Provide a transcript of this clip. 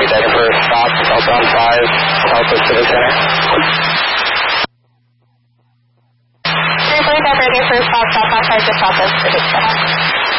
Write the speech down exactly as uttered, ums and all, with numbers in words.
three Delta for stop, Delta on five, Delta Civic Center. three three Delta for stop, Delta five to Delta Civic Center.